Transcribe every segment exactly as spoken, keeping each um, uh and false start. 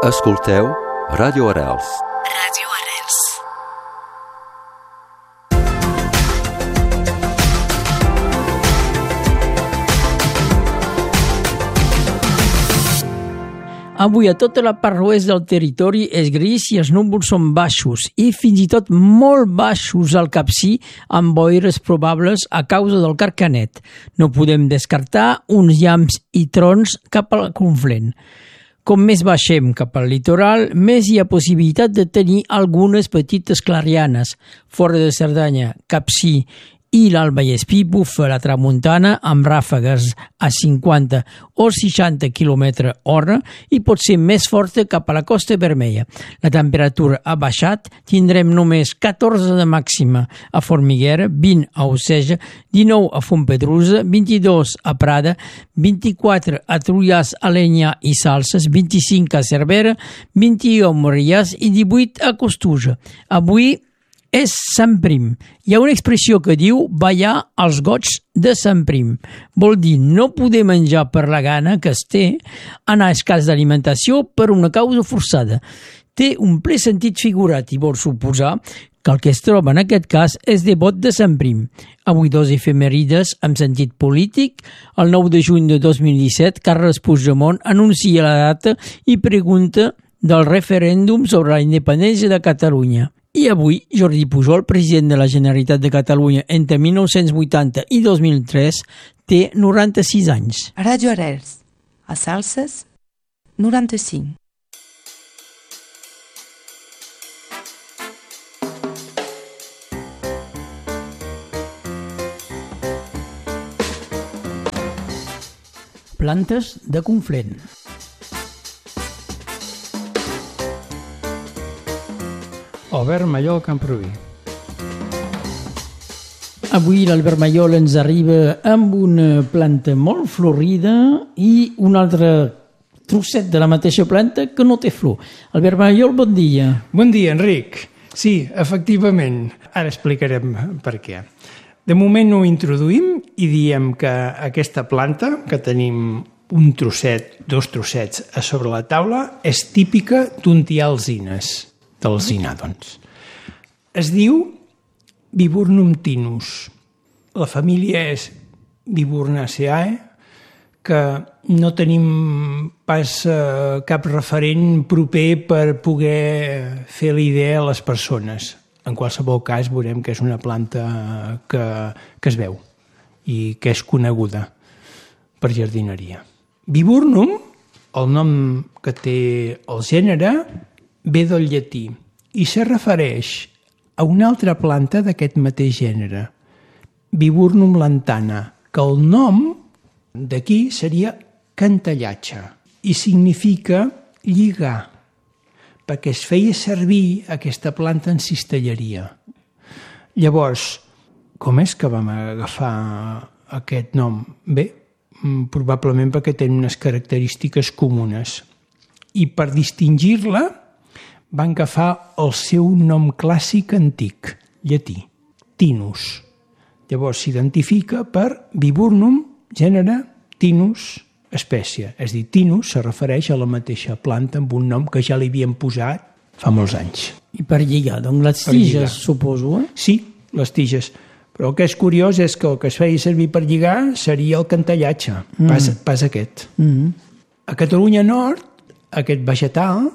Escolteu Ràdio Arrels. Ràdio Arrels. Avui a tota la part oest del territori és gris i els núvols són baixos i fins i tot molt baixos al Capcir amb boires probables a causa del Carcanet. No podem descartar uns llamps i trons cap al Conflent. Com més baixem cap al litoral, més hi ha possibilitat de tenir algunes petites clarianes. Fora de Cerdanya, Capcir i l'Alt Vallespir bufa la tramuntana amb ràfegues a cinquanta o seixanta quilòmetres hora i pot ser més forta cap a la Costa Vermella. La temperatura ha baixat, tindrem només catorze de màxima a Formiguera, vint a Oceja, dinou a Fontpedrusa, vint-i-dos a Prada, vint-i-quatre a Trullars, Alenyà i Salses, vint-i-cinc a Cervera, vint-i-u a Morellàs i divuit a Costuja. Avui és Sant Prim. Hi ha una expressió que diu ballar als gots de Sant Prim. Vol dir no poder menjar per la gana que es té, anar escàs d'alimentació per una causa forçada. Té un ple sentit figurat i vol suposar que el que es troba en aquest cas és devot de Sant Prim. Avui dos efemèrides amb sentit polític. El nou de juny de dos mil disset, Carles Puigdemont anuncia la data i pregunta del referèndum sobre la independència de Catalunya. I avui, Jordi Pujol, president de la Generalitat de Catalunya entre mil nou-cents vuitanta i dos mil tres, té noranta-sis anys. Ràdio Arrels, a Salses, noranta-cinc. Plantes de Conflent. Albert Mallol, Camproví. Avui l'Albert Mallol ens arriba amb una planta molt florida i un altre trosset de la mateixa planta que no té flor. Albert Mallol, bon dia. Bon dia, Enric. Sí, efectivament. Ara explicarem per què. De moment ho introduïm i diem que aquesta planta, que tenim un trosset, dos trossets a sobre la taula, és típica d'un tialzines. D'alzinar, doncs. Es diu Viburnum tinus. La família és Viburnaceae, que no tenim pas eh, cap referent proper per poder fer la idea a les persones. En qualsevol cas, veurem que és una planta que, que es veu i que és coneguda per jardineria. Viburnum, el nom que té el gènere, ve del llatí i se refereix a una altra planta d'aquest mateix gènere, Viburnum lantana, que el nom d'aquí seria cantellatge i significa lligar, perquè es feia servir aquesta planta en cistelleria. Llavors, com és que vam agafar aquest nom? Bé, probablement perquè té unes característiques comunes. I per distingir-la, van agafar el seu nom clàssic antic, llatí, tinus. Llavors s'identifica per Viburnum, gènere, tinus, espècie. És a dir, tinus se refereix a la mateixa planta amb un nom que ja li havien posat fa molts anys. I per lligar, doncs les tiges, suposo, eh? Sí, les tiges. Però el que és curiós és que el que es feia servir per lligar seria el cantellatge, mm. pas, pas aquest. Mm. A Catalunya Nord, aquest vegetal,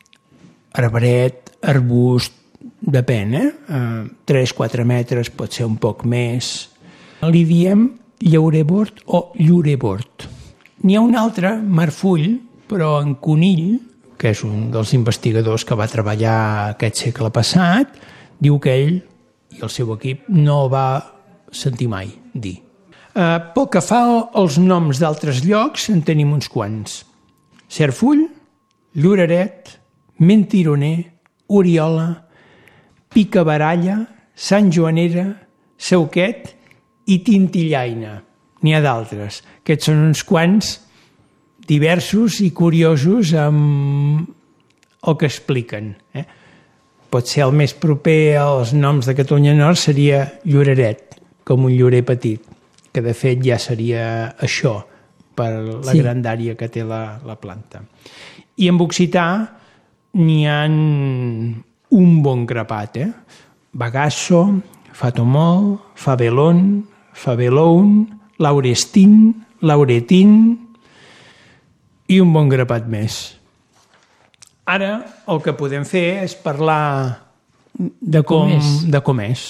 arbret, arbust, depèn, eh? Uh, tres quatre metres, pot ser un poc més. Li diem llaurebord o llorebord. N'hi ha un altre, marfull, però en Conill, que és un dels investigadors que va treballar aquest segle passat, diu que ell i el seu equip no va sentir mai dir. Uh, pel que fa als noms d'altres llocs, en tenim uns quants. Cerfull, Lloraret, Mentironer, Oriola, Picabaralla, Sant Joanera, Sauquet i Tintillaina. N'hi ha d'altres. Aquests són uns quants diversos i curiosos amb el que expliquen. Eh? Pot ser el més proper als noms de Catalunya Nord seria Lloraret, com un llorer petit, que de fet ja seria això per la sí. grandària que té la, la planta. I en occità n'hi ha un bon grapat, eh? Bagasso, Fatomol, Fabelon, Fabeloun, Laurestin, Lauretin i un bon grapat més. Ara el que podem fer és parlar de com, com és. De com és.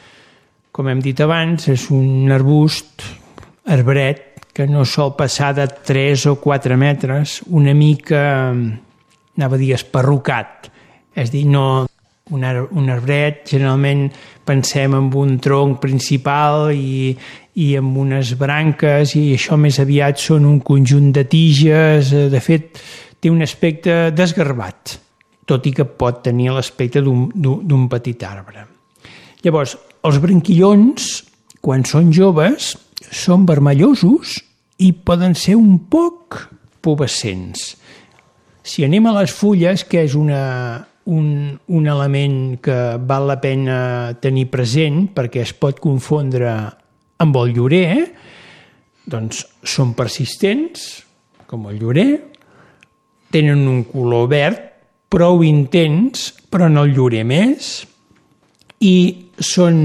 Com hem dit abans, és un arbust arbret que no sol passar de tres o quatre metres, una mica, anava a dir, esparrucat. És a dir, no, un, ar un arbret, generalment pensem en un tronc principal i, i amb unes branques, i això més aviat són un conjunt de tiges. De fet, té un aspecte desgarbat, tot i que pot tenir l'aspecte d'un petit arbre. Llavors, els branquillons, quan són joves, són vermellosos i poden ser un poc pubescents. Si anem a les fulles, que és una, un, un element que val la pena tenir present perquè es pot confondre amb el llorer, doncs són persistents, com el llorer, tenen un color verd prou intens, però no el llorer més, i són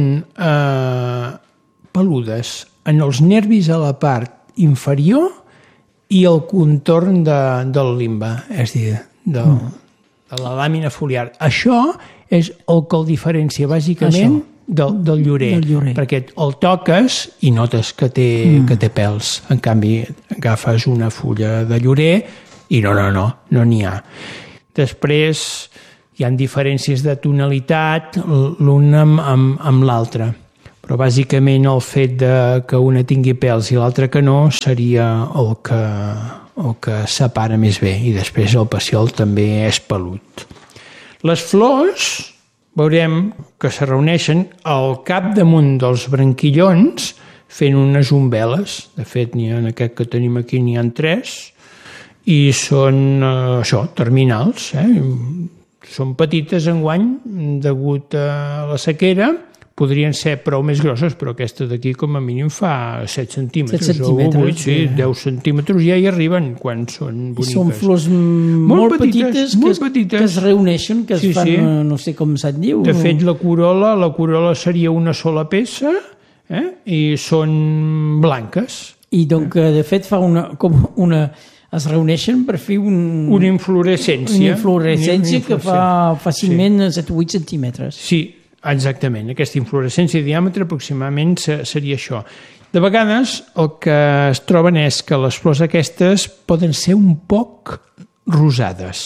eh, peludes en els nervis a la part inferior i el contorn de, del limbe, és a dir, de, mm. de la làmina foliar. Això és el que el diferencia bàsicament del, del, llorer, del llorer, perquè el toques i notes que té, mm. que té pèls. En canvi, agafes una fulla de llorer i no, no, no, no n'hi ha. Després hi ha diferències de tonalitat l'un amb, amb, amb l'altre, però bàsicament el fet de que una tingui pèls i l'altra que no seria el que, el que separa més bé, i després el pecíol també és pelut. Les flors veurem que se reuneixen al capdamunt dels branquillons fent unes umbel·les. De fet, n'hi ha en aquest que tenim aquí, n'hi ha tres, i són eh, això, terminals, eh? Són petites enguany degut a la sequera, podrien ser prou més grosses, però aquesta d'aquí com a mínim fa set centímetres, set centímetres o vuit, sí, deu centímetres ja hi arriben quan són boniques. I són flors molt, molt petites, petites, que, es, petites que es reuneixen, que sí, es fan, sí. no sé com se't diu. De fet, la corola, la corola seria una sola peça, eh? I són blanques. I doncs, de fet, fa una, com una... es reuneixen per fer un... una inflorescència. Una inflorescència que fa fàcilment sí. set o vuit centímetres. Sí, exactament. Aquesta inflorescència de diàmetre aproximadament seria això. De vegades el que es troben és que les flors aquestes poden ser un poc rosades.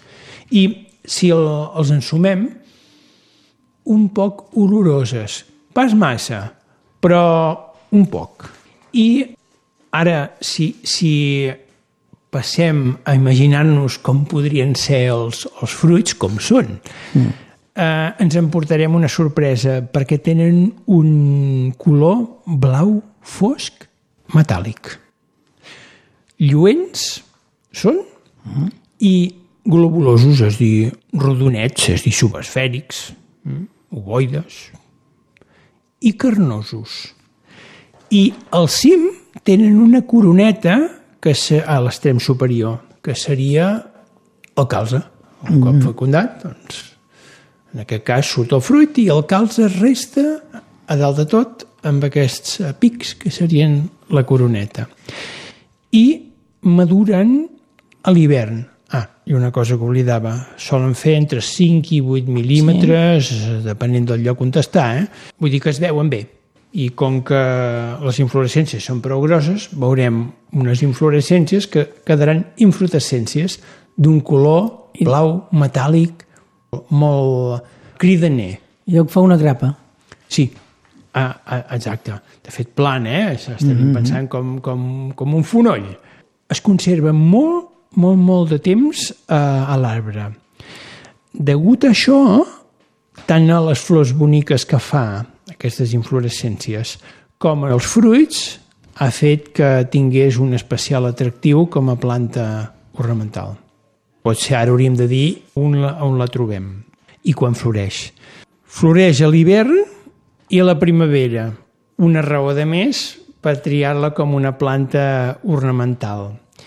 I si el, els ensumem, un poc oloroses. Pas massa, però un poc. I ara, si... si passem a imaginar-nos com podrien ser els, els fruits, com són, mm. eh, ens emportarem una sorpresa, perquè tenen un color blau fosc metàl·lic. Lluents són mm. i globulosos, és a dir, rodonets, és a dir, subesfèrics, mm, ovoides, i carnosos. I al cim tenen una coroneta que a l'extrem superior, que seria el calze. Un cop fecundat, doncs, en aquest cas surt el fruit i el calze resta a dalt de tot amb aquests pics que serien la coroneta. I maduren a l'hivern. Ah, i una cosa que oblidava, solen fer entre cinc i vuit mil·límetres, sí. depenent del lloc on està, eh? Vull dir que es veuen bé. I com que les inflorescències són prou grosses, veurem unes inflorescències que quedaran infrutescències d'un color blau metàl·lic molt cridaner. I que fa una grapa. Sí, ah, ah, exacte. De fet, plan, eh? Estem mm-hmm. pensant com, com, com un fonoll. Es conserva molt, molt, molt de temps a, a l'arbre. Degut a això, tant a les flors boniques que fa aquestes inflorescències, com els fruits, ha fet que tingués un especial atractiu com a planta ornamental. Potser ara hauríem de dir on la, on la trobem i quan floreix. Floreix a l'hivern i a la primavera, una raó de més per triar-la com una planta ornamental.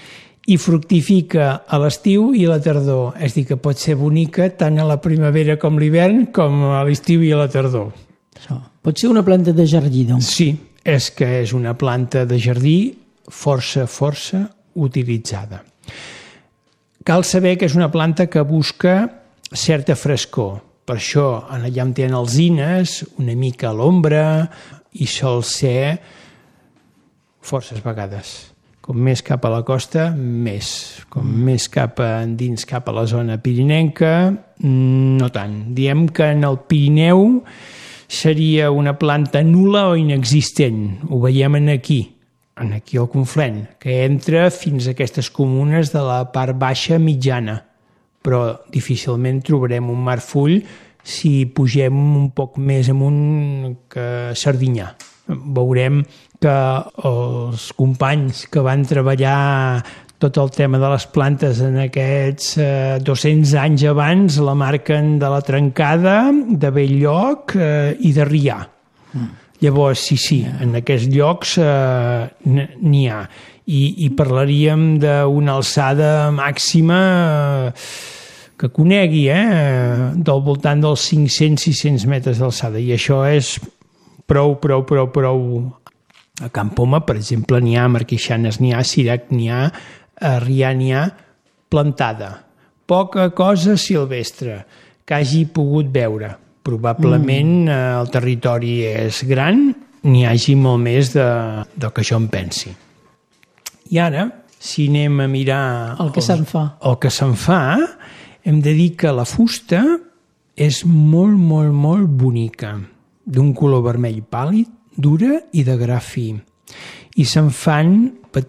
i fructifica a l'estiu i a la tardor. És a dir, que pot ser bonica tant a la primavera com l'hivern, com a l'estiu i a la tardor. Això. Pot ser una planta de jardí, doncs. Sí, és que és una planta de jardí força, força utilitzada. Cal saber que és una planta que busca certa frescor. Per això, allà on tenen alzines, una mica a l'ombra, i sol ser forces vegades. Com més cap a la costa, més. Com mm. més cap a dins, cap a la zona pirinenca, no tant. Diem que en el Pirineu seria una planta nul·la o inexistent. Ho veiem en aquí, en aquí al Conflent, que entra fins a aquestes comunes de la part baixa mitjana. Però difícilment trobarem un marfull si pugem un poc més amunt que Serdinyà. Veurem que els companys que van treballar tot el tema de les plantes en aquests eh, dos-cents anys abans la marquen de la Trencada, de Bell-lloc eh, i de Rià. Mm. Llavors, sí, sí, en aquests llocs eh, n'hi ha. I, i parlaríem d'una alçada màxima eh, que conegui, eh, del voltant dels cinc-cents a sis-cents metres d'alçada. I això és prou, prou, prou, prou. A Can Poma, per exemple, n'hi ha, a Marquixanes n'hi ha, a Cirac n'hi ha, a Rià n'hi ha, plantada. Poca cosa silvestre que hagi pogut veure. Probablement mm. el territori és gran, n'hi hagi molt més de, del que jo em pensi. I ara, si anem a mirar el que se'n fa, el que se'n fa, hem de dir que la fusta és molt, molt, molt bonica, d'un color vermell pàl·lid, dura i de gra fi. I se'n fan